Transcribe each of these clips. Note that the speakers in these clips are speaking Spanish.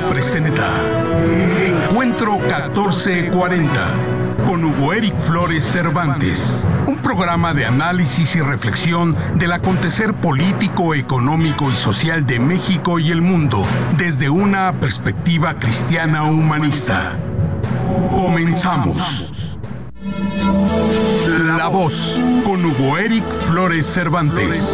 presenta Encuentro 1440 con Hugo Eric Flores Cervantes, un programa de análisis y reflexión del acontecer político, económico y social de México y el mundo desde una perspectiva cristiana humanista. Comenzamos. La Voz con Hugo Eric Flores Cervantes.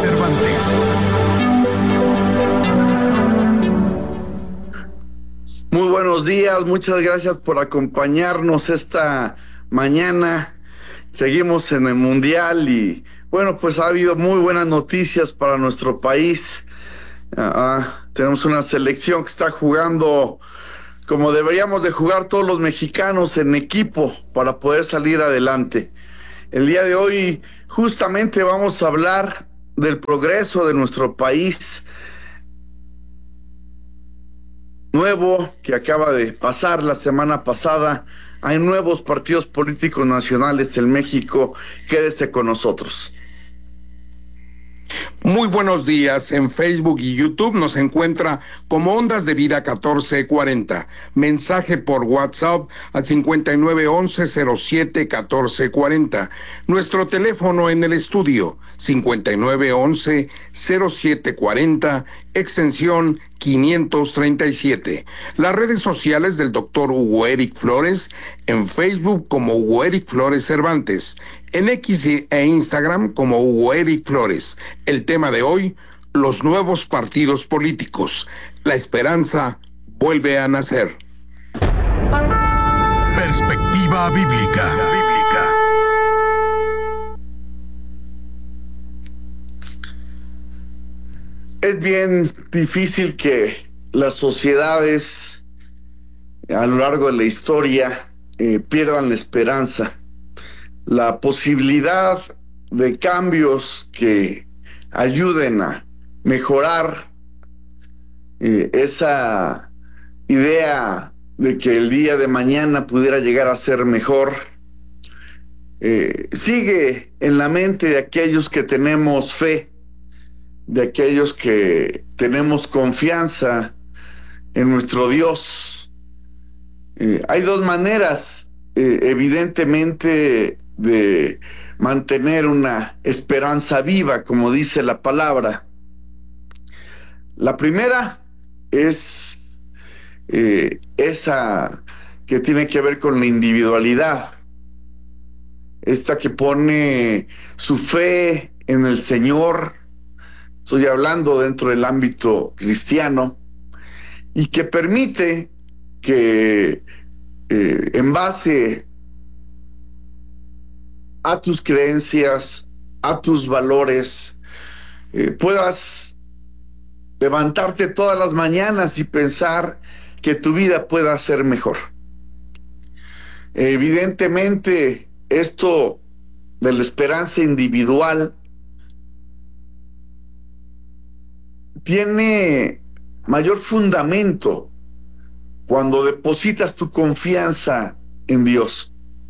Muy buenos días, muchas gracias por acompañarnos esta mañana. Seguimos en el Mundial y bueno, pues ha habido muy buenas noticias para nuestro país. Tenemos una selección que está jugando como deberíamos de jugar todos los mexicanos, en equipo, para poder salir adelante. El día de hoy justamente vamos a hablar del progreso de nuestro país nuevo que acaba de pasar la semana pasada. Hay nuevos partidos políticos nacionales en México. Quédese con nosotros. Muy buenos días. En Facebook y YouTube nos encuentra como Ondas de Vida 1440. Mensaje por WhatsApp al 5911-07-1440. Nuestro teléfono en el estudio 5911-0740, extensión 537. Las redes sociales del doctor Hugo Eric Flores, en Facebook como Hugo Eric Flores Cervantes, en X e Instagram como Hugo Eric Flores. El tema de hoy, los nuevos partidos políticos. La esperanza vuelve a nacer. Perspectiva bíblica. Es bien difícil que las sociedades a lo largo de la historia pierdan la esperanza. La posibilidad de cambios que ayuden a mejorar esa idea de que el día de mañana pudiera llegar a ser mejor, sigue en la mente de aquellos que tenemos fe, de aquellos que tenemos confianza en nuestro Dios. Hay dos maneras, evidentemente, de mantener una esperanza viva, como dice la palabra. La primera es esa que tiene que ver con la individualidad, esta que pone su fe en el Señor. Estoy hablando dentro del ámbito cristiano, y que permite que en base a tus creencias, a tus valores, puedas levantarte todas las mañanas y pensar que tu vida pueda ser mejor. Evidentemente, esto de la esperanza individual tiene mayor fundamento cuando depositas tu confianza en Dios.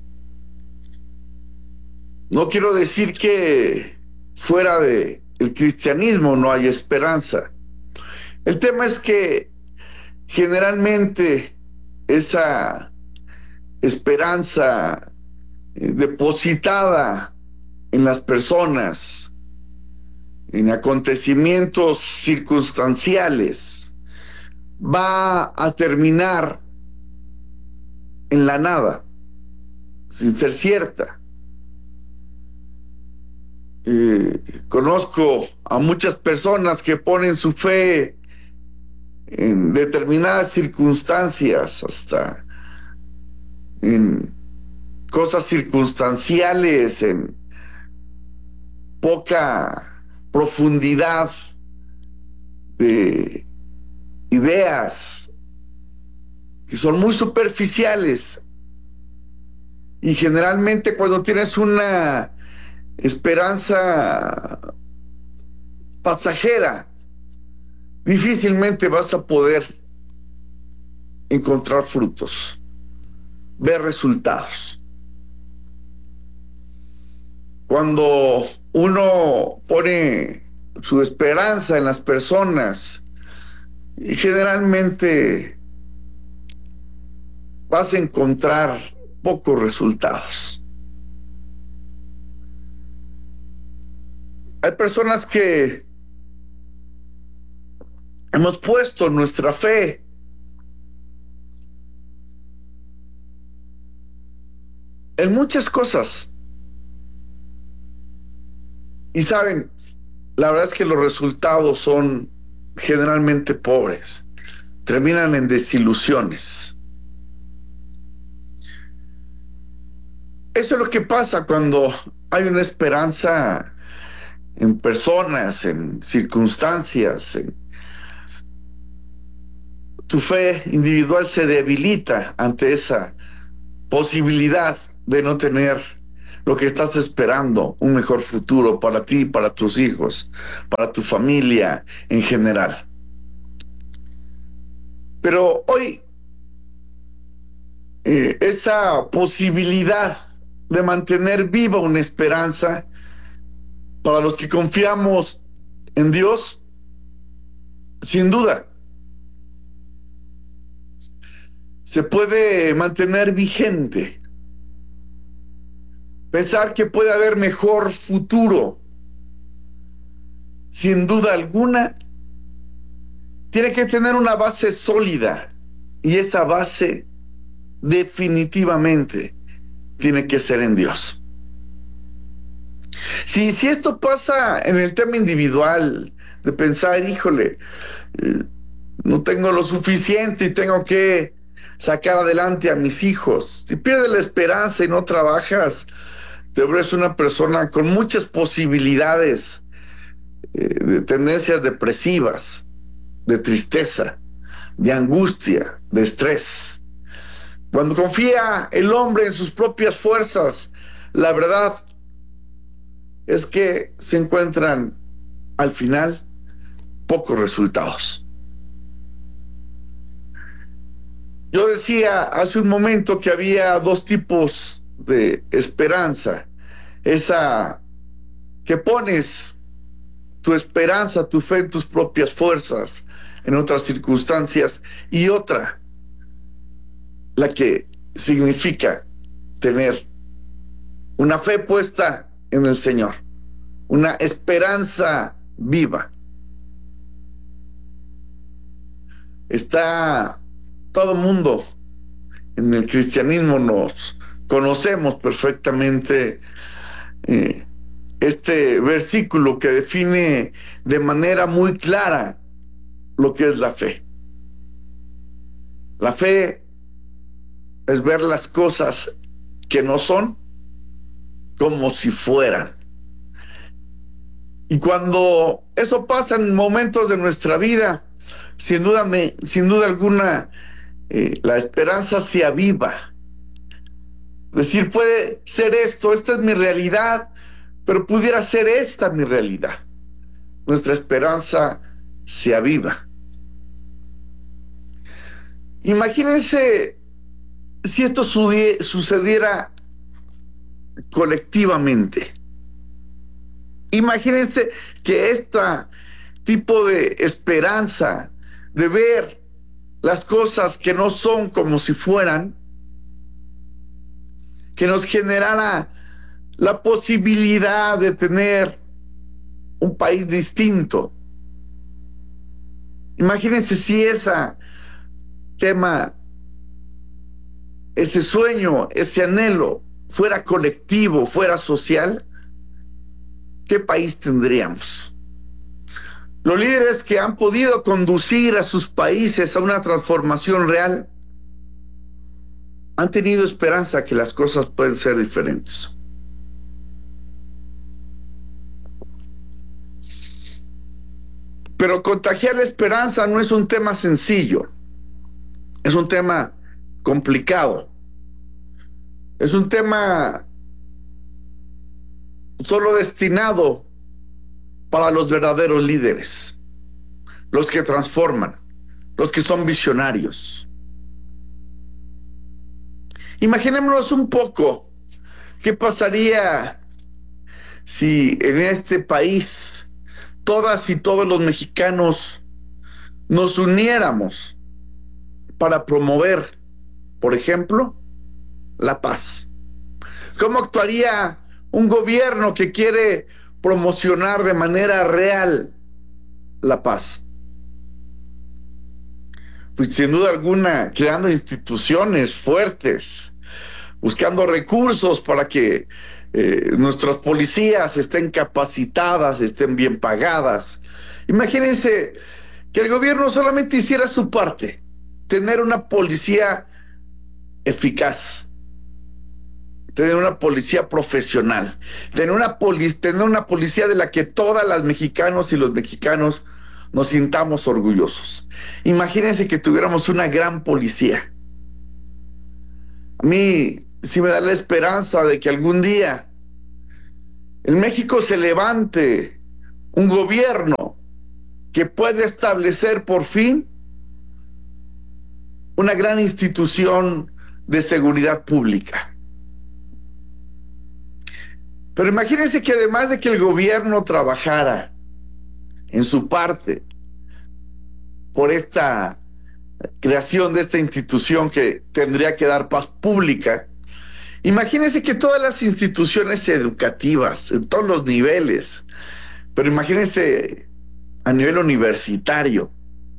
No quiero decir que fuera de el cristianismo no hay esperanza. El tema es que generalmente esa esperanza depositada en las personas, en acontecimientos circunstanciales, va a terminar en la nada, sin ser cierta. Conozco a muchas personas que ponen su fe en determinadas circunstancias, hasta en cosas circunstanciales, en poca profundidad de ideas que son muy superficiales. Y generalmente cuando tienes una esperanza pasajera, difícilmente vas a poder encontrar frutos, ver resultados. Cuando uno pone su esperanza en las personas, generalmente vas a encontrar pocos resultados. Hay personas que hemos puesto nuestra fe en muchas cosas. Y saben, la verdad es que los resultados son generalmente pobres. Terminan en desilusiones. Eso es lo que pasa cuando hay una esperanza en personas, en circunstancias. Tu fe individual se debilita ante esa posibilidad de no tener lo que estás esperando, un mejor futuro para ti, para tus hijos, para tu familia en general. Pero hoy esa posibilidad de mantener viva una esperanza para los que confiamos en Dios, sin duda, se puede mantener vigente. Pensar que puede haber mejor futuro, sin duda alguna, tiene que tener una base sólida, y esa base definitivamente tiene que ser en Dios. Si esto pasa en el tema individual, de pensar, híjole, no tengo lo suficiente y tengo que sacar adelante a mis hijos. Si pierdes la esperanza y no trabajas, te vuelves una persona con muchas posibilidades de tendencias depresivas, de tristeza, de angustia, de estrés. Cuando confía el hombre en sus propias fuerzas, la verdad es que se encuentran al final pocos resultados. Yo decía hace un momento que había dos tipos de esperanza. Esa que pones tu esperanza, tu fe en tus propias fuerzas, en otras circunstancias, y otra, la que significa tener una fe puesta en el Señor, una esperanza viva. Está todo mundo en el cristianismo, nos conocemos perfectamente este versículo que define de manera muy clara lo que es la fe. La fe es ver las cosas que no son como si fueran. Y cuando eso pasa en momentos de nuestra vida, sin duda alguna, la esperanza se aviva. Es decir, puede ser esto, esta es mi realidad, pero pudiera ser esta mi realidad. Nuestra esperanza se aviva. Imagínense si esto sucediera colectivamente. Imagínense que este tipo de esperanza, de ver las cosas que no son como si fueran, que nos generara la posibilidad de tener un país distinto. Imagínense si ese tema, ese sueño, ese anhelo fuera colectivo, fuera social, ¿qué país tendríamos? Los líderes que han podido conducir a sus países a una transformación real han tenido esperanza que las cosas pueden ser diferentes. Pero contagiar la esperanza no es un tema sencillo, es un tema complicado, es un tema solo destinado para los verdaderos líderes, los que transforman, los que son visionarios. Imaginémonos un poco qué pasaría si en este país todas y todos los mexicanos nos uniéramos para promover Por ejemplo, la paz. ¿Cómo actuaría un gobierno que quiere promocionar de manera real la paz? Pues sin duda alguna, creando instituciones fuertes, buscando recursos para que nuestras policías estén capacitadas, estén bien pagadas. Imagínense que el gobierno solamente hiciera su parte, tener una policía eficaz, tener una policía profesional, tener una policía de la que todas las mexicanos y los mexicanos nos sintamos orgullosos. Imagínense que tuviéramos una gran policía. A mí sí me da la esperanza de que algún día en México se levante un gobierno que pueda establecer por fin una gran institución de seguridad pública. Pero imagínense que además de que el gobierno trabajara en su parte por esta creación de esta institución que tendría que dar paz pública, imagínense que todas las instituciones educativas, en todos los niveles, pero imagínense a nivel universitario,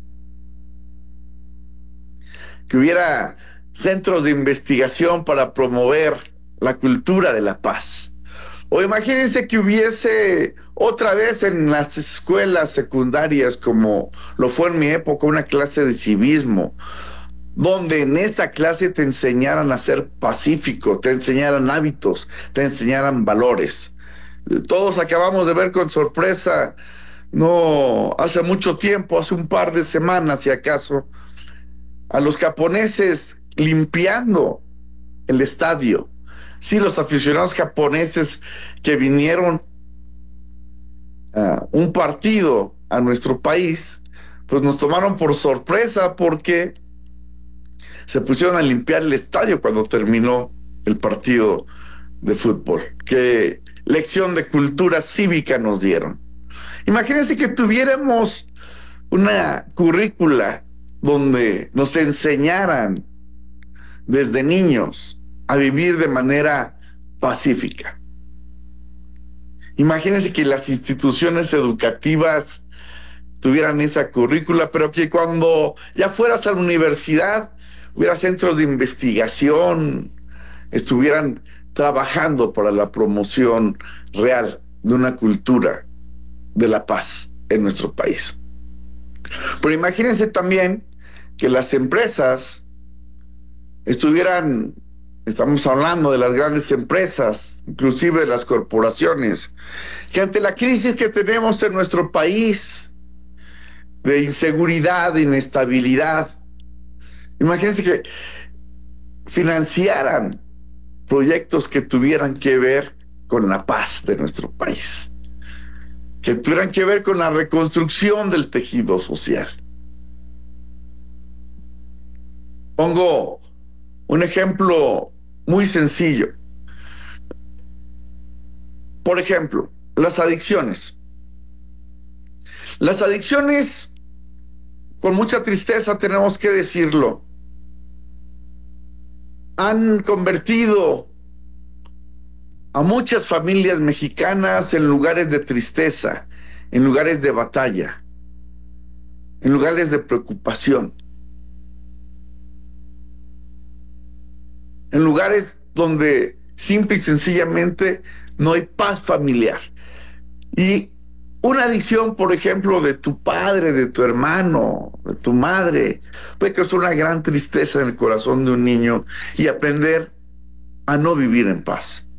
que hubiera centros de investigación para promover la cultura de la paz. O imagínense que hubiese otra vez en las escuelas secundarias, como lo fue en mi época, una clase de civismo, donde en esa clase te enseñaran a ser pacífico, te enseñaran hábitos, te enseñaran valores. Todos acabamos de ver con sorpresa, no hace mucho tiempo, hace un par de semanas si acaso, a los japoneses limpiando el estadio. Sí, los aficionados japoneses que vinieron a un partido a nuestro país, pues nos tomaron por sorpresa porque se pusieron a limpiar el estadio cuando terminó el partido de fútbol. Qué lección de cultura cívica nos dieron. Imagínense que tuviéramos una currícula donde nos enseñaran desde niños a vivir de manera pacífica. Imagínense que las instituciones educativas tuvieran esa currícula, pero que cuando ya fueras a la universidad hubiera centros de investigación, estuvieran trabajando para la promoción real de una cultura de la paz en nuestro país. Pero imagínense también que las empresas estuvieran, estamos hablando de las grandes empresas, inclusive de las corporaciones, que ante la crisis que tenemos en nuestro país, de inseguridad, de inestabilidad, imagínense que financiaran proyectos que tuvieran que ver con la paz de nuestro país, que tuvieran que ver con la reconstrucción del tejido social. Pongo un ejemplo muy sencillo. Por ejemplo, las adicciones. Las adicciones, con mucha tristeza tenemos que decirlo, han convertido a muchas familias mexicanas en lugares de tristeza, en lugares de batalla, en lugares de preocupación, en lugares donde simple y sencillamente no hay paz familiar. Y una adicción, por ejemplo, de tu padre, de tu hermano, de tu madre, puede causar una gran tristeza en el corazón de un niño y aprender a no vivir en paz.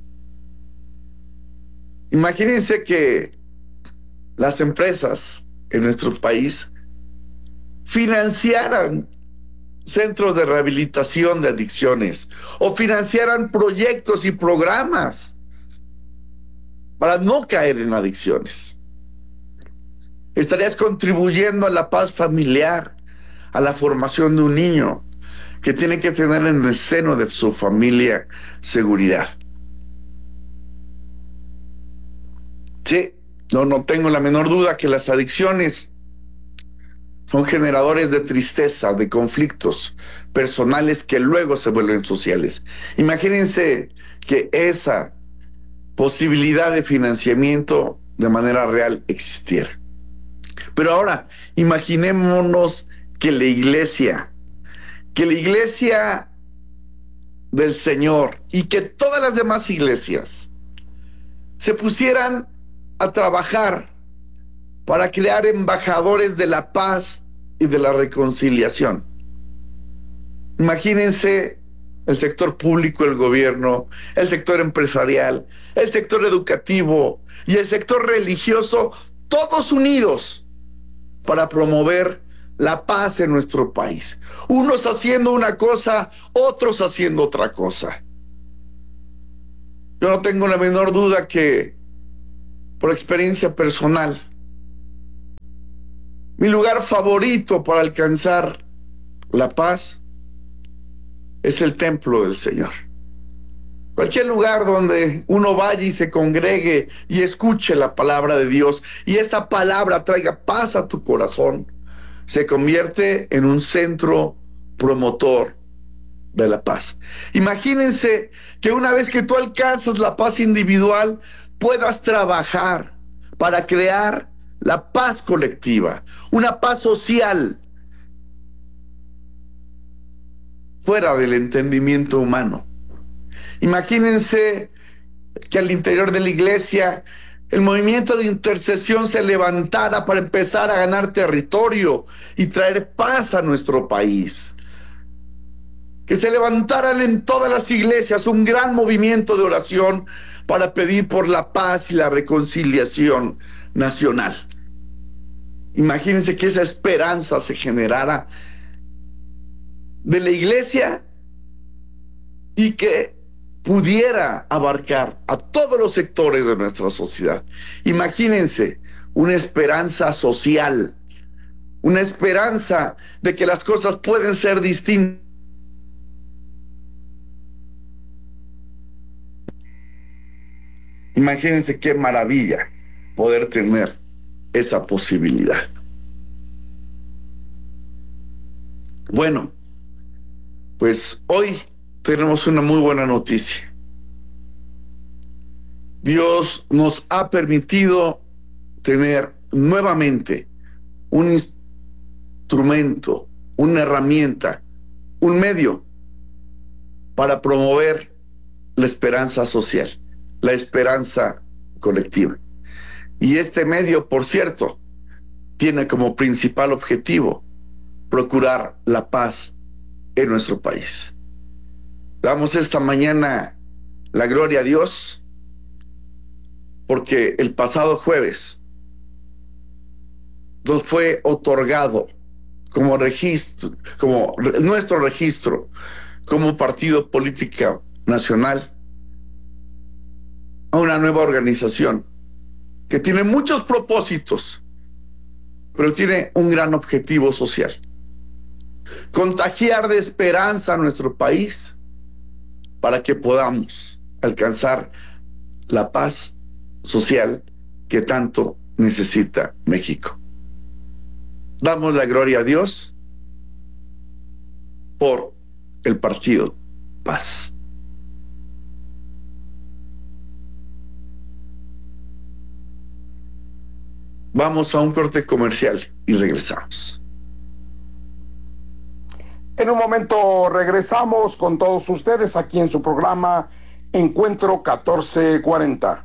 Imagínense que las empresas en nuestro país financiaran centros de rehabilitación de adicciones o financiaran proyectos y programas para no caer en adicciones. Estarías contribuyendo a la paz familiar, a la formación de un niño que tiene que tener en el seno de su familia seguridad. Sí, no tengo la menor duda que las adicciones son generadores de tristeza, de conflictos personales que luego se vuelven sociales. Imagínense que esa posibilidad de financiamiento de manera real existiera. Pero ahora, imaginémonos que la iglesia del Señor y que todas las demás iglesias se pusieran a trabajar para crear embajadores de la paz y de la reconciliación. Imagínense el sector público, el gobierno, el sector empresarial, el sector educativo y el sector religioso, todos unidos para promover la paz en nuestro país. Unos haciendo una cosa, otros haciendo otra cosa. Yo no tengo la menor duda que, por experiencia personal, mi lugar favorito para alcanzar la paz es el templo del Señor. Cualquier lugar donde uno vaya y se congregue y escuche la palabra de Dios y esa palabra traiga paz a tu corazón, se convierte en un centro promotor de la paz. Imagínense que una vez que tú alcanzas la paz individual, puedas trabajar para crear la paz colectiva, una paz social, fuera del entendimiento humano. Imagínense que al interior de la iglesia el movimiento de intercesión se levantara para empezar a ganar territorio y traer paz a nuestro país. Que se levantaran en todas las iglesias un gran movimiento de oración para pedir por la paz y la reconciliación nacional. Imagínense que esa esperanza se generara de la iglesia y que pudiera abarcar a todos los sectores de nuestra sociedad. Imagínense una esperanza social, una esperanza de que las cosas pueden ser distintas. Imagínense qué maravilla poder tener esa posibilidad. Bueno, pues hoy tenemos una muy buena noticia. Dios nos ha permitido tener nuevamente un instrumento, una herramienta, un medio para promover la esperanza social, la esperanza colectiva. Y este medio, por cierto, tiene como principal objetivo procurar la paz en nuestro país. Damos esta mañana la gloria a Dios porque el pasado jueves nos fue otorgado como registro, como nuestro registro como partido político nacional a una nueva organización que tiene muchos propósitos, pero tiene un gran objetivo social: contagiar de esperanza a nuestro país para que podamos alcanzar la paz social que tanto necesita México. Damos la gloria a Dios por el partido Paz. Vamos a un corte comercial y regresamos. En un momento regresamos con todos ustedes aquí en su programa Encuentro 1440.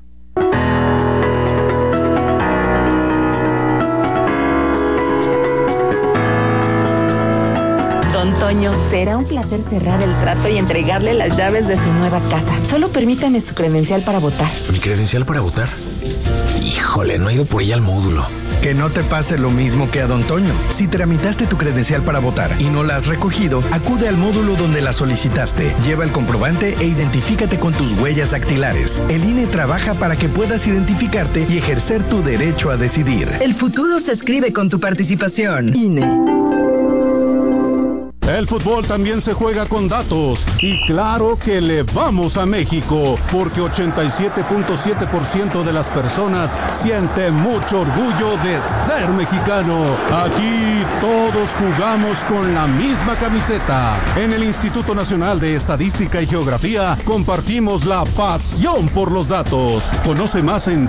Don Toño, será un placer cerrar el trato y entregarle las llaves de su nueva casa. Solo permítame su credencial para votar. ¿Mi credencial para votar? Híjole, no he ido por ella al módulo. Que no te pase lo mismo que a Don Toño. Si tramitaste tu credencial para votar y no la has recogido, acude al módulo donde la solicitaste. Lleva el comprobante e identifícate con tus huellas dactilares. El INE trabaja para que puedas identificarte y ejercer tu derecho a decidir. El futuro se escribe con tu participación. INE. el fútbol también se juega con datos. Y claro que le vamos a México, porque 87.7% de las personas siente mucho orgullo de ser mexicano. Aquí todos jugamos con la misma camiseta. En el Instituto Nacional de Estadística y Geografía compartimos la pasión por los datos. Conoce más en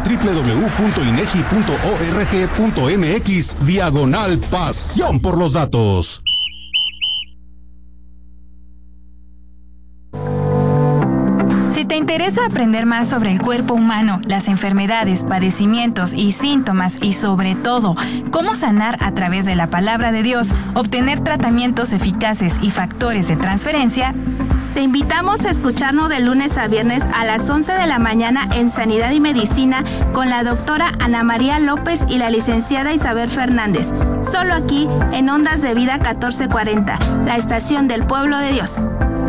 www.inegi.org.mx/pasión por los datos. Si te interesa aprender más sobre el cuerpo humano, las enfermedades, padecimientos y síntomas y sobre todo, cómo sanar a través de la palabra de Dios, obtener tratamientos eficaces y factores de transferencia, te invitamos a escucharnos de lunes a viernes a las 11 de la mañana en Sanidad y Medicina con la doctora Ana María López y la licenciada Isabel Fernández. Solo aquí en Ondas de Vida 1440, la estación del pueblo de Dios.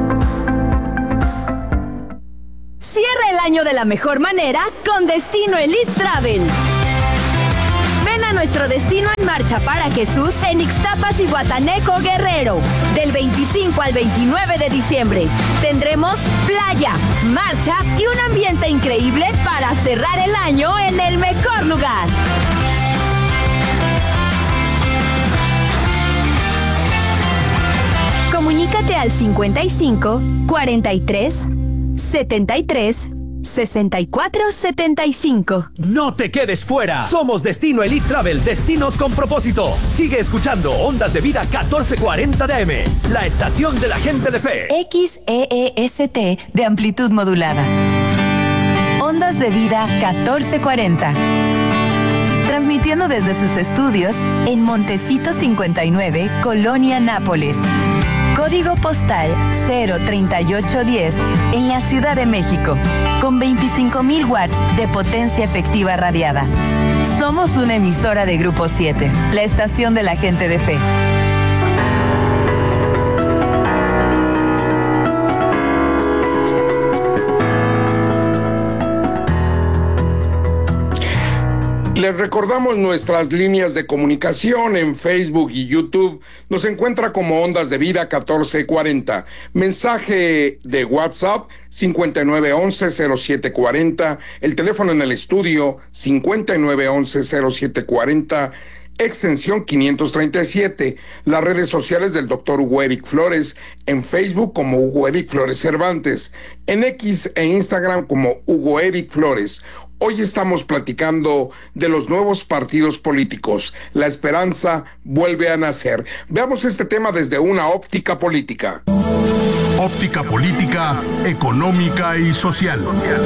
Cierra el año de la mejor manera con Destino Elite Travel. Ven a nuestro Destino en Marcha para Jesús en Ixtapas y Guatanejo, Guerrero. Del 25 al 29 de diciembre tendremos playa, marcha y un ambiente increíble para cerrar el año en el mejor lugar. Comunícate al 55 43 73 64 75. No te quedes fuera. Somos Destino Elite Travel, destinos con propósito. Sigue escuchando Ondas de Vida 1440 de AM, la estación de la gente de fe. XEEST de amplitud modulada. Ondas de Vida 1440. Transmitiendo desde sus estudios en Montecito 59, Colonia Nápoles. Código postal 03810 en la Ciudad de México, con 25,000 watts de potencia efectiva radiada. Somos una emisora de Grupo 7, la estación de la gente de fe. Les recordamos nuestras líneas de comunicación en Facebook y YouTube. Nos encuentra como Ondas de Vida 1440. Mensaje de WhatsApp 5911-0740. El teléfono en el estudio 5911-0740. Extensión 537. Las redes sociales del Dr. Hugo Eric Flores en Facebook como Hugo Eric Flores Cervantes. En X e Instagram como Hugo Eric Flores. Hoy estamos platicando de los nuevos partidos políticos. La esperanza vuelve a nacer. Veamos este tema desde una óptica política. Óptica política, económica y social.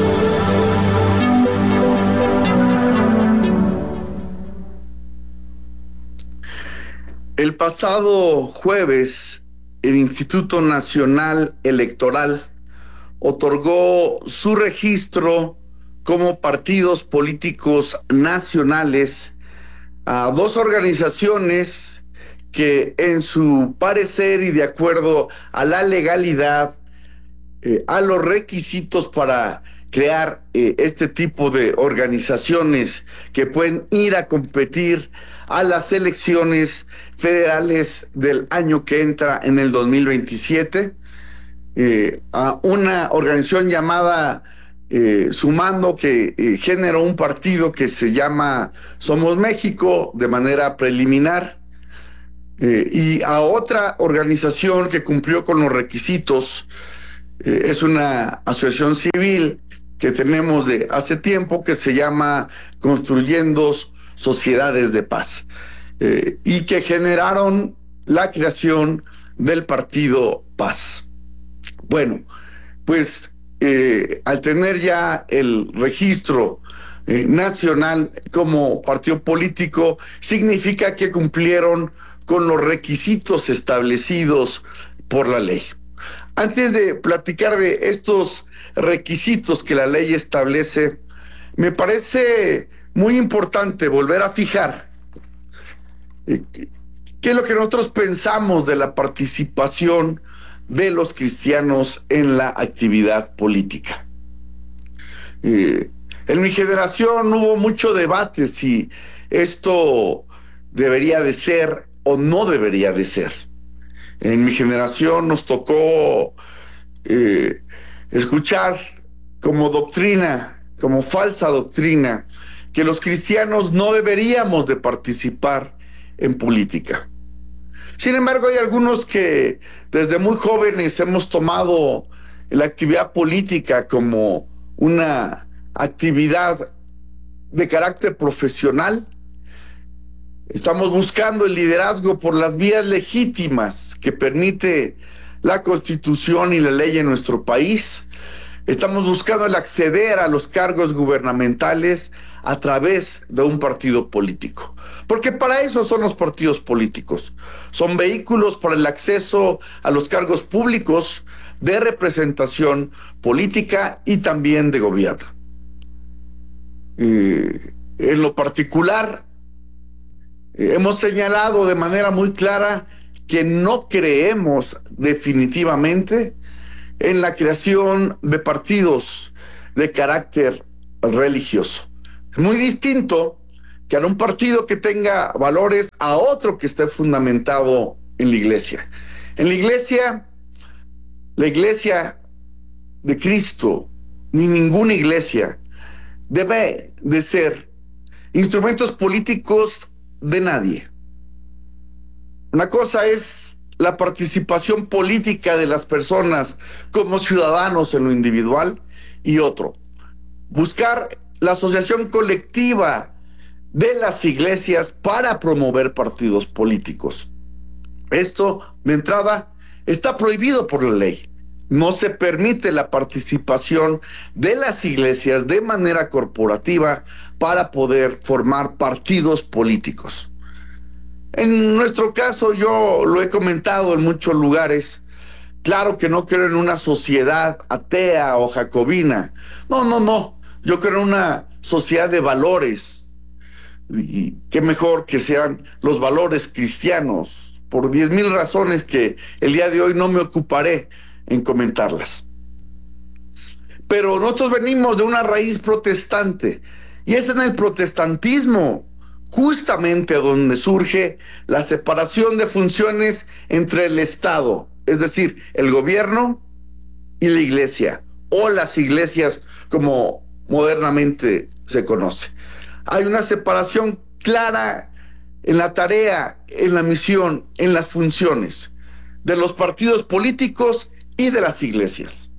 El pasado jueves, el Instituto Nacional Electoral otorgó su registro como partidos políticos nacionales a dos organizaciones que, en su parecer y de acuerdo a la legalidad, a los requisitos para crear este tipo de organizaciones que pueden ir a competir a las elecciones federales del año que entra, en el 2027, a una organización llamada Sumando, que generó un partido que se llama Somos México de manera preliminar, y a otra organización que cumplió con los requisitos. Es una asociación civil que tenemos de hace tiempo, que se llama Construyendo Sociedades de Paz, y que generaron la creación del partido Paz. Bueno, pues al tener ya el registro nacional como partido político, significa que cumplieron con los requisitos establecidos por la ley. Antes de platicar de estos requisitos que la ley establece, me parece muy importante volver a fijar qué es lo que nosotros pensamos de la participación de los cristianos en la actividad política. En mi generación hubo mucho debate si esto debería de ser o no debería de ser. En mi generación nos tocó escuchar como doctrina, como falsa doctrina, que los cristianos no deberíamos de participar en política. Sin embargo, hay algunos que desde muy jóvenes hemos tomado la actividad política como una actividad de carácter profesional. Estamos buscando el liderazgo por las vías legítimas que permite la Constitución y la ley en nuestro país. Estamos buscando el acceder a los cargos gubernamentales a través de un partido político. Porque para eso son los partidos políticos. Son vehículos para el acceso a los cargos públicos de representación política y también de gobierno. En lo particular, hemos señalado de manera muy clara que no creemos definitivamente en la creación de partidos de carácter religioso. Es muy distinto que a un partido que tenga valores a otro que esté fundamentado en la iglesia. En la iglesia de Cristo, ni ninguna iglesia debe de ser instrumentos políticos de nadie. Una cosa es la participación política de las personas como ciudadanos en lo individual y otro, buscar la asociación colectiva de las iglesias para promover partidos políticos. Esto, de entrada, está prohibido por la ley. No se permite la participación de las iglesias de manera corporativa para poder formar partidos políticos. En nuestro caso, yo lo he comentado en muchos lugares, claro que no creo en una sociedad atea o jacobina. No. Yo creo en una sociedad de valores. Y qué mejor que sean los valores cristianos, por 10,000 razones que el día de hoy no me ocuparé en comentarlas. Pero nosotros venimos de una raíz protestante, y es en el protestantismo justamente donde surge la separación de funciones entre el Estado, es decir, el gobierno y la iglesia, o las iglesias como modernamente se conoce. Hay una separación clara en la tarea, en la misión, en las funciones de los partidos políticos y de las iglesias.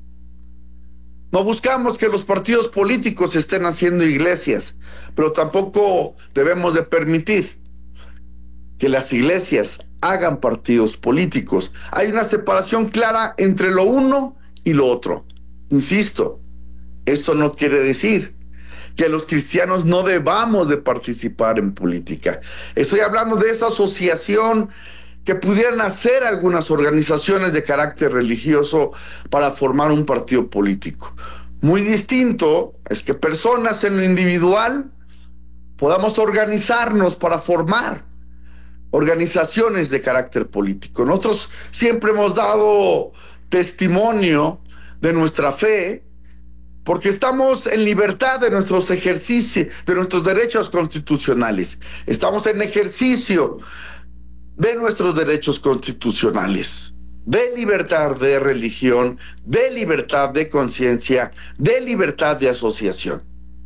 No buscamos que los partidos políticos estén haciendo iglesias, pero tampoco debemos de permitir que las iglesias hagan partidos políticos. Hay una separación clara entre lo uno y lo otro. Insisto, esto no quiere decir que los cristianos no debamos de participar en política. Estoy hablando de esa asociación que pudieran hacer algunas organizaciones de carácter religioso para formar un partido político. Muy distinto es que personas en lo individual podamos organizarnos para formar organizaciones de carácter político. Nosotros siempre hemos dado testimonio de nuestra fe, porque estamos en libertad de nuestros ejercicios, de nuestros derechos constitucionales. Estamos en ejercicio de nuestros derechos constitucionales, de libertad de religión, de libertad de conciencia, de libertad de asociación.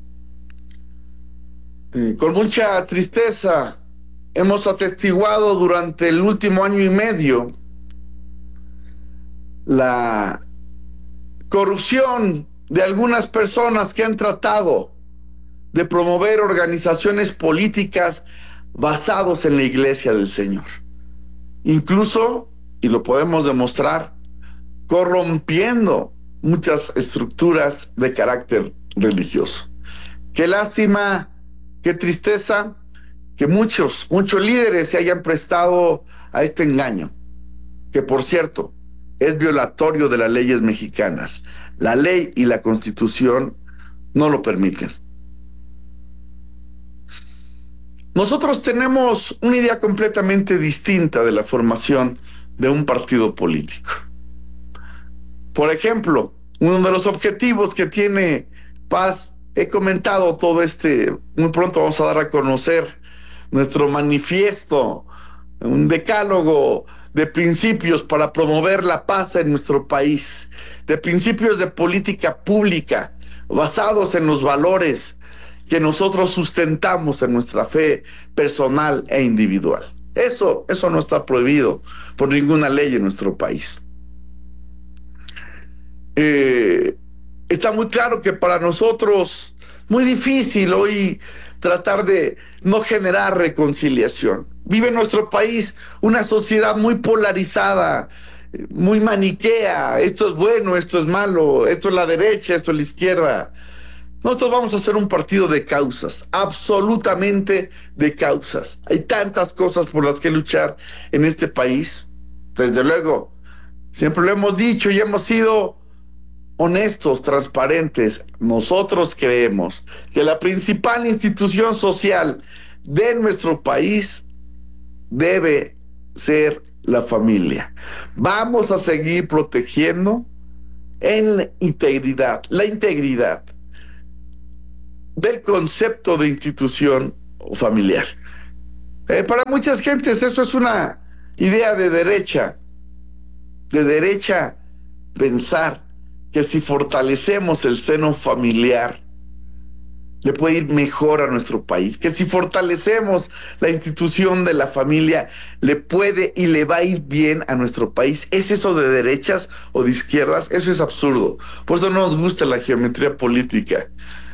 Con mucha tristeza hemos atestiguado durante el último año y medio la corrupción de algunas personas que han tratado de promover organizaciones políticas basados en la iglesia del Señor. Incluso, y lo podemos demostrar, corrompiendo muchas estructuras de carácter religioso. Qué lástima, qué tristeza que muchos líderes se hayan prestado a este engaño, que por cierto es violatorio de las leyes mexicanas. La ley y la Constitución no lo permiten. Nosotros tenemos una idea completamente distinta de la formación de un partido político. Por ejemplo, uno de los objetivos que tiene Paz, he comentado todo muy pronto vamos a dar a conocer nuestro manifiesto, un decálogo de principios para promover la paz en nuestro país, de principios de política pública basados en los valores que nosotros sustentamos en nuestra fe personal e individual. Eso no está prohibido por ninguna ley en nuestro país. Está muy claro que para nosotros muy difícil hoy tratar de no generar reconciliación. Vive en nuestro país una sociedad muy polarizada, muy maniquea. Esto es bueno, esto es malo, esto es la derecha, esto es la izquierda. Nosotros vamos a hacer un partido de causas, absolutamente de causas. Hay tantas cosas por las que luchar en este país. Desde luego, siempre lo hemos dicho y hemos sido honestos, transparentes. Nosotros creemos que la principal institución social de nuestro país debe ser la familia. Vamos a seguir protegiendo la integridad del concepto de institución familiar. Para muchas gentes eso es una idea de derecha pensar que si fortalecemos el seno familiar, le puede ir mejor a nuestro país, que si fortalecemos la institución de la familia, le puede y le va a ir bien a nuestro país. ¿Es eso de derechas o de izquierdas? Eso es absurdo. Por eso no nos gusta la geometría política.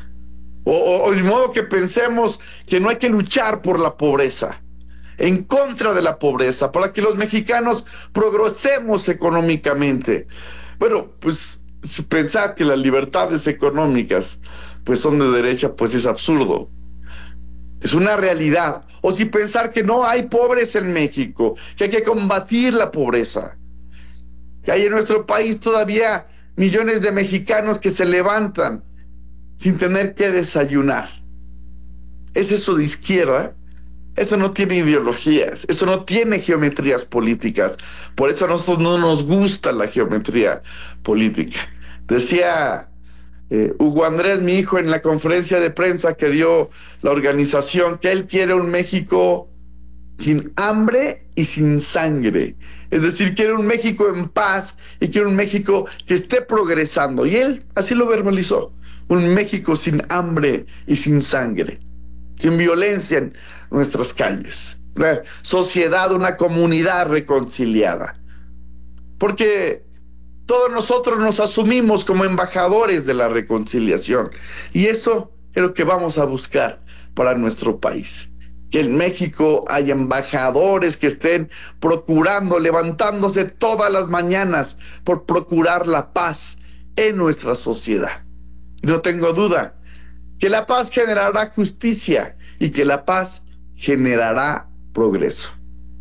O de modo que pensemos que no hay que luchar por la pobreza, en contra de la pobreza, para que los mexicanos progresemos económicamente. Bueno, pues pensar que las libertades económicas pues son de derecha, pues es absurdo. Es una realidad. O si pensar que no hay pobres en México, que hay que combatir la pobreza, que hay en nuestro país todavía millones de mexicanos que se levantan sin tener que desayunar. ¿Es eso de izquierda? Eso no tiene ideologías, eso no tiene geometrías políticas. Por eso a nosotros no nos gusta la geometría política. Decía Hugo Andrés, mi hijo, en la conferencia de prensa que dio la organización, que él quiere un México sin hambre y sin sangre. Es decir, quiere un México en paz y quiere un México que esté progresando. Y él así lo verbalizó. Un México sin hambre y sin sangre, sin violencia en nuestras calles. Una sociedad, una comunidad reconciliada. Porque todos nosotros nos asumimos como embajadores de la reconciliación. Y eso es lo que vamos a buscar para nuestro país. Que en México haya embajadores que estén procurando, levantándose todas las mañanas por procurar la paz en nuestra sociedad. No tengo duda que la paz generará justicia y que la paz generará progreso.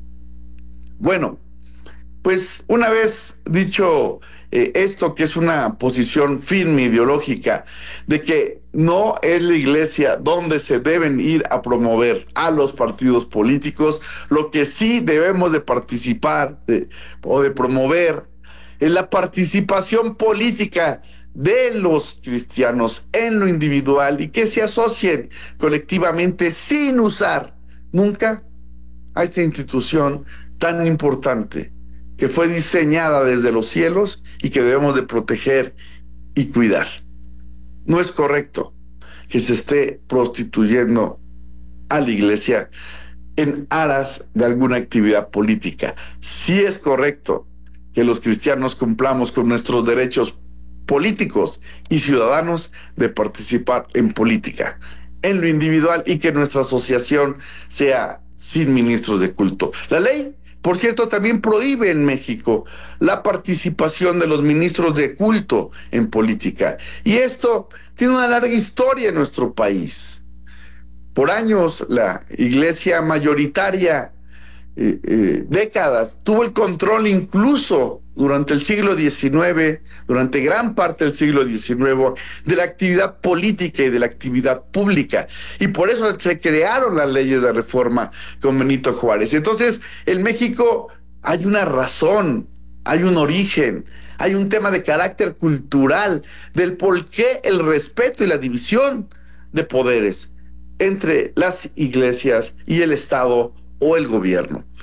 Bueno, pues una vez dicho esto, que es una posición firme ideológica de que no es la iglesia donde se deben ir a promover a los partidos políticos, lo que sí debemos de participar o de promover es la participación política de los cristianos en lo individual y que se asocien colectivamente sin usar nunca a esta institución tan importante que fue diseñada desde los cielos y que debemos de proteger y cuidar. No es correcto que se esté prostituyendo a la iglesia en aras de alguna actividad política. Sí es correcto que los cristianos cumplamos con nuestros derechos políticos y ciudadanos de participar en política, en lo individual, y que nuestra asociación sea sin ministros de culto. La ley, por cierto, también prohíbe en México la participación de los ministros de culto en política. Y esto tiene una larga historia en nuestro país. Por años, la iglesia mayoritaria, décadas, tuvo el control incluso durante el siglo XIX, durante gran parte del siglo XIX, de la actividad política y de la actividad pública. Y por eso se crearon las leyes de reforma con Benito Juárez. Entonces, en México hay una razón, hay un origen, hay un tema de carácter cultural del por qué el respeto y la división de poderes entre las iglesias y el Estado o el gobierno.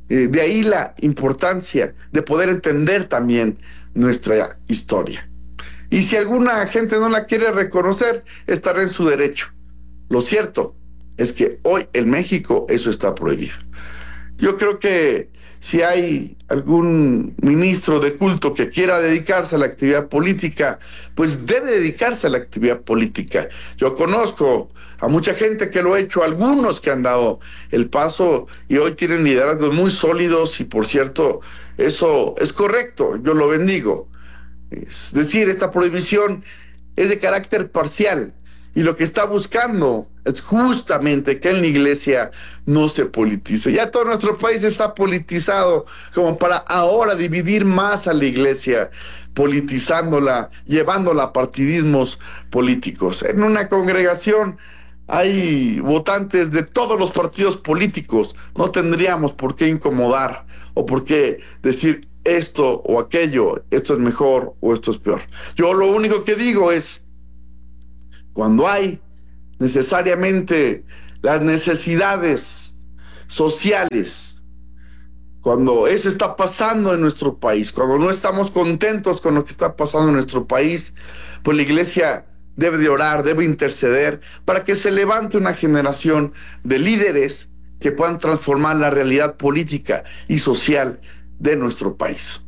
De ahí la importancia de poder entender también nuestra historia. Y si alguna gente no la quiere reconocer, estará en su derecho. Lo cierto es que hoy en México eso está prohibido. Yo creo que si hay algún ministro de culto que quiera dedicarse a la actividad política, pues debe dedicarse a la actividad política. Yo conozco a mucha gente que lo ha hecho, algunos que han dado el paso y hoy tienen liderazgos muy sólidos y, por cierto, eso es correcto, yo lo bendigo. Es decir, esta prohibición es de carácter parcial y lo que está buscando es justamente que en la iglesia no se politice. Ya todo nuestro país está politizado como para ahora dividir más a la iglesia, politizándola, llevándola a partidismos políticos. En una congregación hay votantes de todos los partidos políticos. No tendríamos por qué incomodar o por qué decir esto o aquello, esto es mejor o esto es peor. Yo lo único que digo es, cuando hay necesariamente las necesidades sociales, cuando eso está pasando en nuestro país, cuando no estamos contentos con lo que está pasando en nuestro país, pues la iglesia debe de orar, debe interceder para que se levante una generación de líderes que puedan transformar la realidad política y social de nuestro país.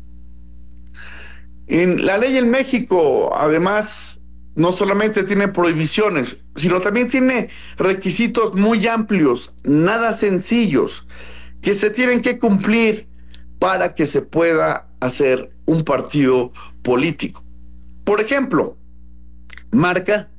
En la ley en México, además, no solamente tiene prohibiciones, sino también tiene requisitos muy amplios, nada sencillos, que se tienen que cumplir para que se pueda hacer un partido político. Por ejemplo, marca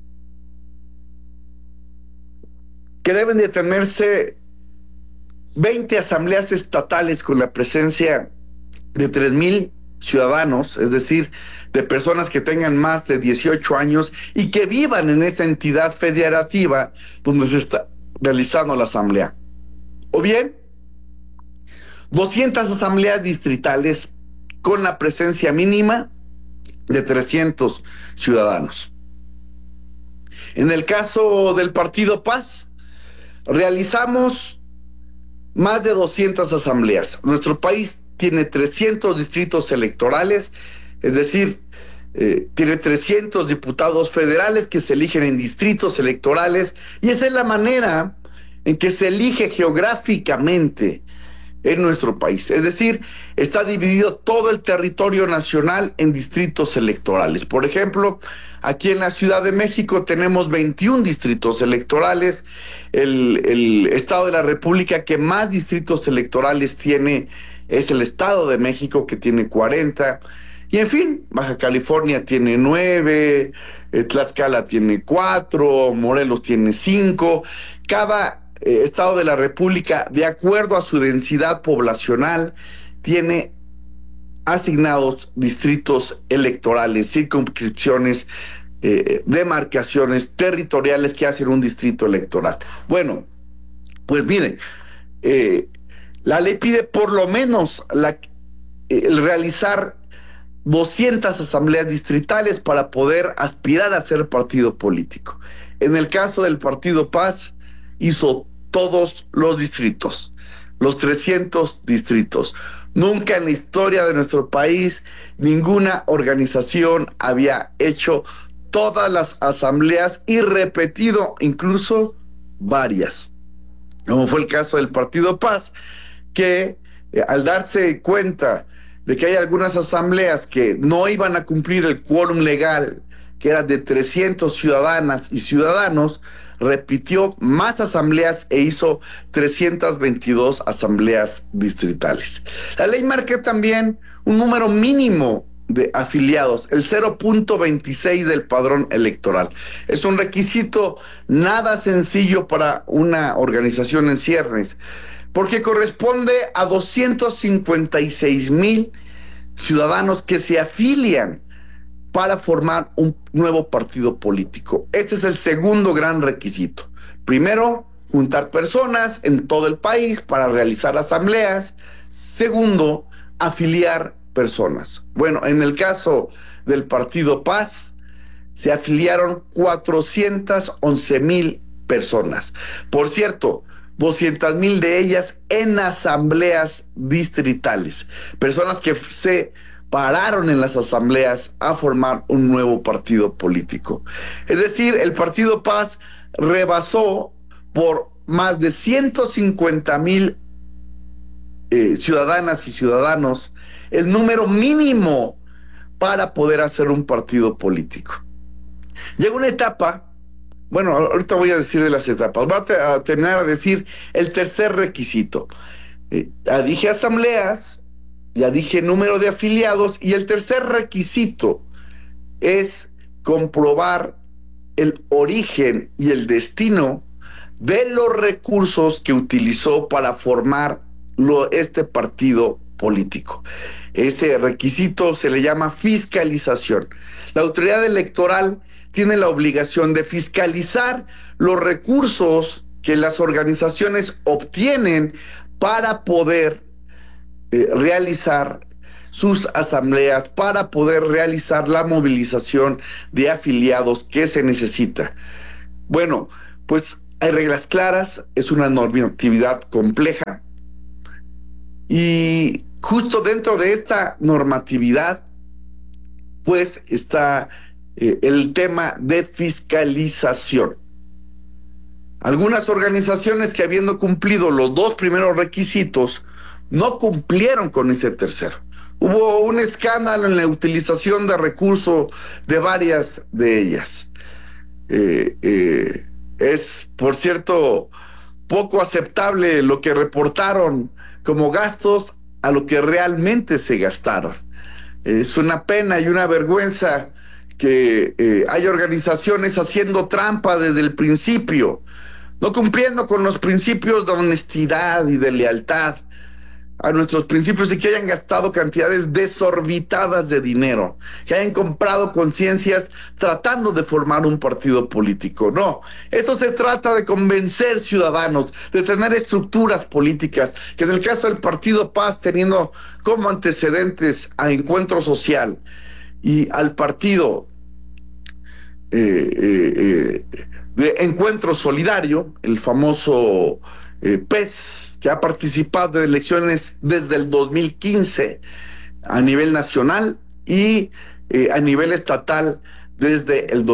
que deben de tenerse 20 asambleas estatales con la presencia de 3,000 ciudadanos, es decir, de personas que tengan más de 18 años y que vivan en esa entidad federativa donde se está realizando la asamblea. O bien, 200 asambleas distritales con la presencia mínima de 300 ciudadanos. En el caso del Partido Paz, realizamos más de 200 asambleas. Nuestro país tiene 300 distritos electorales, es decir, tiene 300 diputados federales que se eligen en distritos electorales, y esa es la manera en que se elige geográficamente en nuestro país. Es decir, está dividido todo el territorio nacional en distritos electorales. Por ejemplo, aquí en la Ciudad de México tenemos 21 distritos electorales. El Estado de la República que más distritos electorales tiene es el Estado de México, que tiene 40. Y en fin, Baja California tiene 9, Tlaxcala tiene 4, Morelos tiene 5. Cada Estado de la República, de acuerdo a su densidad poblacional, tiene asignados distritos electorales, circunscripciones, demarcaciones territoriales que hacen un distrito electoral. Bueno, pues miren, la ley pide por lo menos el realizar 200 asambleas distritales para poder aspirar a ser partido político. En el caso del Partido Paz, hizo todos los distritos, los 300 distritos. Nunca en la historia de nuestro país ninguna organización había hecho todas las asambleas y repetido incluso varias, como fue el caso del Partido Paz, que al darse cuenta de que hay algunas asambleas que no iban a cumplir el quórum legal, que era de 300 ciudadanas y ciudadanos, repitió más asambleas e hizo 322 asambleas distritales. La ley marca también un número mínimo de afiliados, el 0.26 del padrón electoral. Es un requisito nada sencillo para una organización en ciernes, porque corresponde a 256,000 ciudadanos que se afilian para formar un nuevo partido político. Este es el segundo gran requisito. Primero, juntar personas en todo el país para realizar asambleas. Segundo, afiliar personas. Bueno, en el caso del Partido Paz, se afiliaron 411,000 personas. Por cierto, 200,000 de ellas en asambleas distritales. Personas que se pararon en las asambleas a formar un nuevo partido político. Es decir, el Partido Paz rebasó por más de 150,000 ciudadanas y ciudadanos el número mínimo para poder hacer un partido político. Llega una etapa, bueno, ahorita voy a decir de las etapas, voy a terminar a decir el tercer requisito. Ya dije asambleas, ya dije número de afiliados, y el tercer requisito es comprobar el origen y el destino de los recursos que utilizó para formar este partido político. Ese requisito se le llama fiscalización. La autoridad electoral tiene la obligación de fiscalizar los recursos que las organizaciones obtienen para poder realizar sus asambleas, para poder realizar la movilización de afiliados que se necesita. Bueno, pues hay reglas claras, es una normatividad compleja, y justo dentro de esta normatividad pues está el tema de fiscalización. Algunas organizaciones que, habiendo cumplido los dos primeros requisitos, no cumplieron con ese tercero. Hubo un escándalo en la utilización de recursos de varias de ellas. Es, por cierto, poco aceptable lo que reportaron como gastos a lo que realmente se gastaron. Es una pena y una vergüenza que hay organizaciones haciendo trampa desde el principio, no cumpliendo con los principios de honestidad y de lealtad a nuestros principios, y que hayan gastado cantidades desorbitadas de dinero, que hayan comprado conciencias tratando de formar un partido político. No, esto se trata de convencer ciudadanos, de tener estructuras políticas, que en el caso del Partido Paz, teniendo como antecedentes a Encuentro Social y al partido de Encuentro Solidario, el famoso PES, que ha participado de elecciones desde el 2015 a nivel nacional y a nivel estatal desde el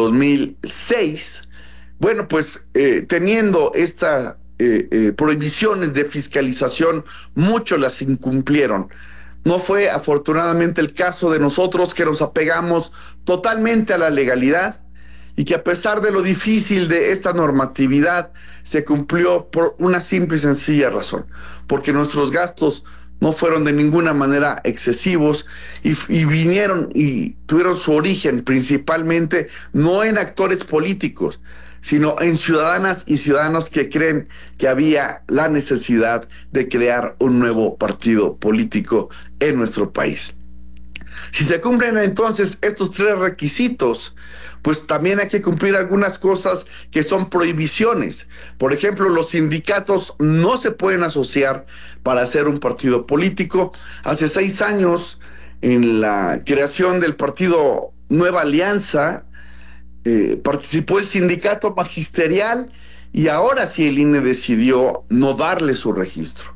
2006. Bueno, pues teniendo estas prohibiciones de fiscalización, muchos las incumplieron. No fue afortunadamente el caso de nosotros, que nos apegamos totalmente a la legalidad, y que a pesar de lo difícil de esta normatividad, se cumplió por una simple y sencilla razón, porque nuestros gastos no fueron de ninguna manera excesivos y vinieron y tuvieron su origen principalmente no en actores políticos, sino en ciudadanas y ciudadanos que creen que había la necesidad de crear un nuevo partido político en nuestro país. Si se cumplen entonces estos tres requisitos, pues también hay que cumplir algunas cosas que son prohibiciones. Por ejemplo, los sindicatos no se pueden asociar para hacer un partido político. Hace 6 años, en la creación del partido Nueva Alianza, participó el sindicato magisterial, y ahora sí el INE decidió no darle su registro.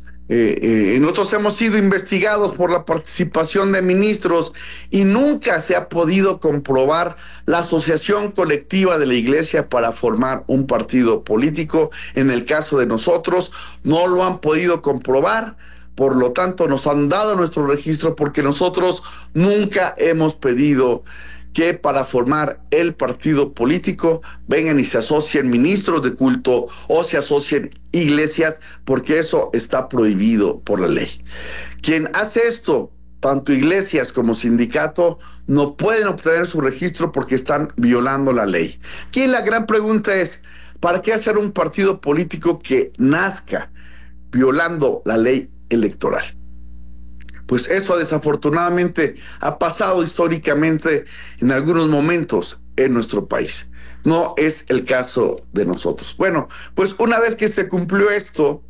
Nosotros hemos sido investigados por la participación de ministros y nunca se ha podido comprobar la asociación colectiva de la Iglesia para formar un partido político. En el caso de nosotros, no lo han podido comprobar, por lo tanto nos han dado nuestro registro, porque nosotros nunca hemos pedido que para formar el partido político vengan y se asocien ministros de culto o se asocien iglesias, porque eso está prohibido por la ley. Quien hace esto, tanto iglesias como sindicato, no pueden obtener su registro porque están violando la ley. Aquí la gran pregunta es, ¿para qué hacer un partido político que nazca violando la ley electoral? Pues eso desafortunadamente ha pasado históricamente en algunos momentos en nuestro país. No es el caso de nosotros. Bueno, pues una vez que se cumplió esto,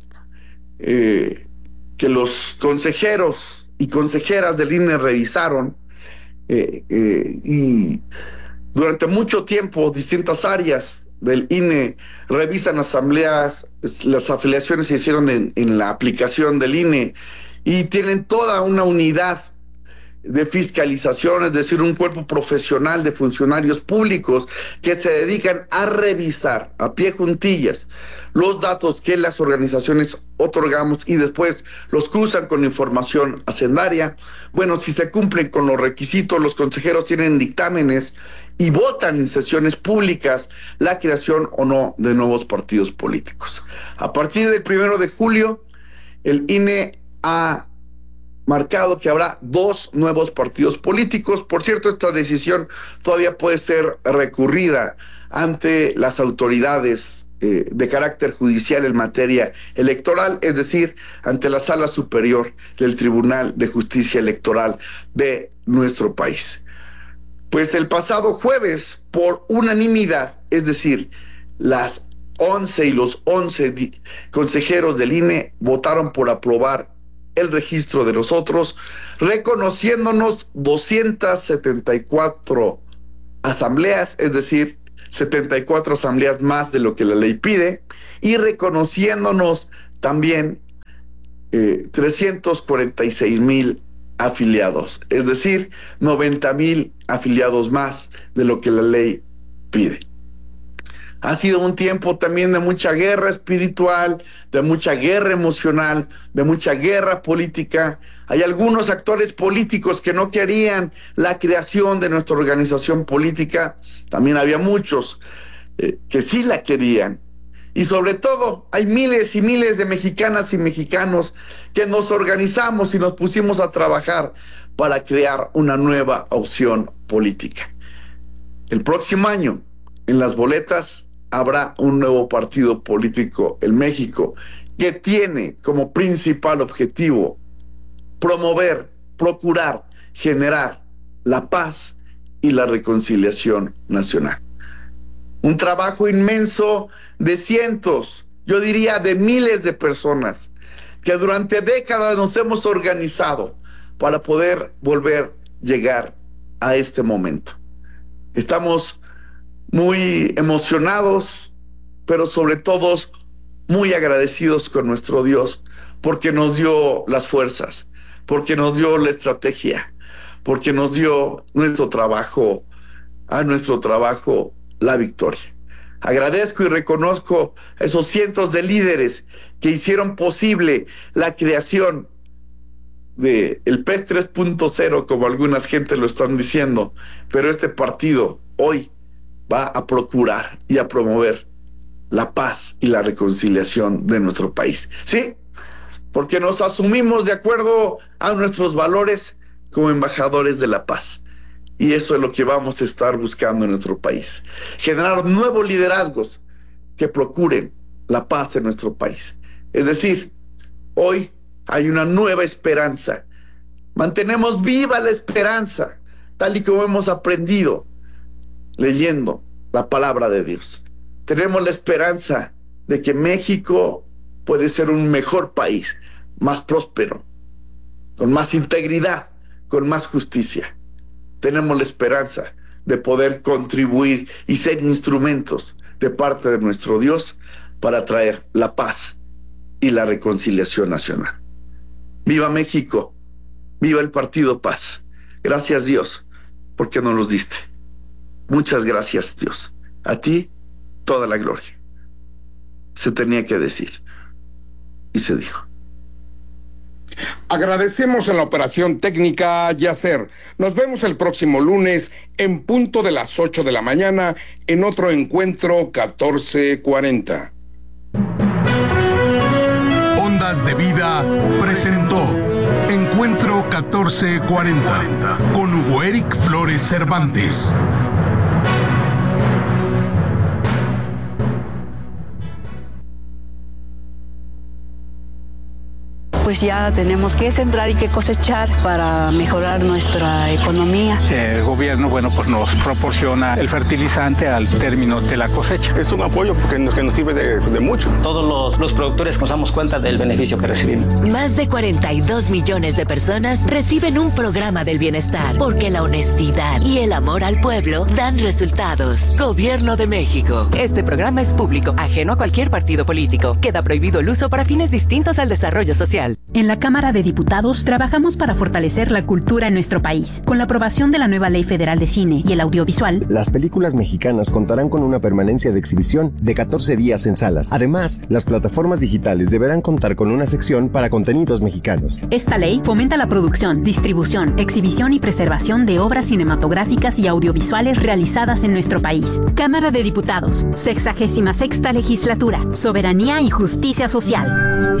que los consejeros y consejeras del INE revisaron y Durante mucho tiempo, distintas áreas del INE revisan asambleas, las afiliaciones se hicieron en la aplicación del INE y tienen toda una unidad de fiscalización, es decir, un cuerpo profesional de funcionarios públicos que se dedican a revisar a pie juntillas los datos que las organizaciones otorgamos y después los cruzan con información hacendaria. Bueno, si se cumplen con los requisitos, los consejeros tienen dictámenes y votan en sesiones públicas la creación o no de nuevos partidos políticos. A partir del 1 de julio, el INE ha marcado que habrá 2 nuevos partidos políticos. Por cierto, esta decisión todavía puede ser recurrida ante las autoridades de carácter judicial en materia electoral, es decir, ante la Sala Superior del Tribunal de Justicia Electoral de nuestro país. Pues el pasado jueves, por unanimidad, es decir, las 11 y los 11 consejeros del INE votaron por aprobar el registro de nosotros, reconociéndonos 274 asambleas, es decir, 74 asambleas más de lo que la ley pide, y reconociéndonos también 346,000 afiliados, es decir, 90,000 afiliados más de lo que la ley pide. Ha sido un tiempo también de mucha guerra espiritual, de mucha guerra emocional, de mucha guerra política. Hay algunos actores políticos que no querían la creación de nuestra organización política. También había muchos que sí la querían. Y sobre todo, hay miles y miles de mexicanas y mexicanos que nos organizamos y nos pusimos a trabajar para crear una nueva opción política. El próximo año, en las boletas, habrá un nuevo partido político en México que tiene como principal objetivo promover, procurar, generar la paz y la reconciliación nacional. Un trabajo inmenso de cientos, yo diría de miles de personas que durante décadas nos hemos organizado para poder volver a llegar a este momento. Estamos muy emocionados, pero sobre todo muy agradecidos con nuestro Dios, porque nos dio las fuerzas, porque nos dio la estrategia, porque nos dio a nuestro trabajo la victoria. Agradezco y reconozco a esos cientos de líderes que hicieron posible la creación de el PES 3.0, como algunas gente lo están diciendo, pero este partido hoy va a procurar y a promover la paz y la reconciliación de nuestro país. Sí, porque nos asumimos de acuerdo a nuestros valores como embajadores de la paz. Y eso es lo que vamos a estar buscando en nuestro país. Generar nuevos liderazgos que procuren la paz en nuestro país. Es decir, hoy hay una nueva esperanza. Mantenemos viva la esperanza, tal y como hemos aprendido leyendo la palabra de Dios. Tenemos la esperanza de que México puede ser un mejor país, más próspero, con más integridad, con más justicia. Tenemos la esperanza de poder contribuir y ser instrumentos de parte de nuestro Dios para traer la paz y la reconciliación nacional. ¡Viva México! ¡Viva el Partido Paz! Gracias, Dios, porque nos los diste. Muchas gracias, Dios. A ti, toda la gloria. Se tenía que decir. Y se dijo. Agradecemos en la operación técnica a Yacer. Nos vemos el próximo lunes en punto de las 8 de la mañana en otro encuentro 1440. Ondas de Vida presentó Encuentro 1440 con Hugo Eric Flores Cervantes. pues ya tenemos que sembrar y que cosechar para mejorar nuestra economía. El gobierno, pues nos proporciona el fertilizante al término de la cosecha. Es un apoyo que nos sirve de mucho. Todos los productores nos damos cuenta del beneficio que recibimos. Más de 42 millones de personas reciben un programa del bienestar, porque la honestidad y el amor al pueblo dan resultados. Gobierno de México. Este programa es público, ajeno a cualquier partido político. Queda prohibido el uso para fines distintos al desarrollo social. En la Cámara de Diputados trabajamos para fortalecer la cultura en nuestro país. Con la aprobación de la nueva Ley Federal de Cine y el Audiovisual, las películas mexicanas contarán con una permanencia de exhibición de 14 días en salas. Además, las plataformas digitales deberán contar con una sección para contenidos mexicanos. Esta ley fomenta la producción, distribución, exhibición y preservación de obras cinematográficas y audiovisuales realizadas en nuestro país. Cámara de Diputados, 66ª Legislatura, Soberanía y Justicia Social.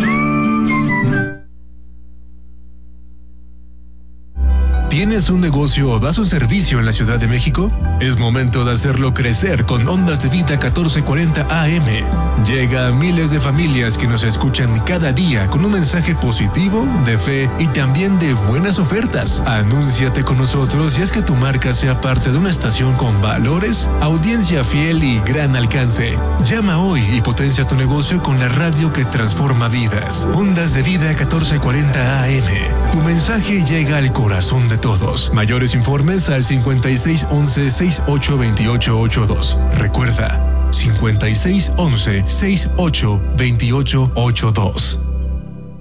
¿Tienes un negocio o das un servicio en la Ciudad de México? Es momento de hacerlo crecer con Ondas de Vida 1440 AM. Llega a miles de familias que nos escuchan cada día con un mensaje positivo, de fe y también de buenas ofertas. Anúnciate con nosotros y haz que tu marca sea parte de una estación con valores, audiencia fiel y gran alcance. Llama hoy y potencia tu negocio con la radio que transforma vidas. Ondas de Vida 1440 AM. Tu mensaje llega al corazón de todos. Mayores informes al 5611-682882. Recuerda, 5611-682882.